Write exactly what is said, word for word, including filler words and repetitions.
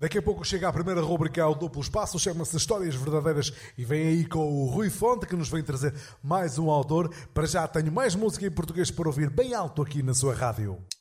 Daqui a pouco chega a primeira rubrica ao duplo espaço, chama-se Histórias Verdadeiras e vem aí com o Rui Fonte, que nos vem trazer mais um autor. Para já tenho mais música em português para ouvir bem alto aqui na sua rádio.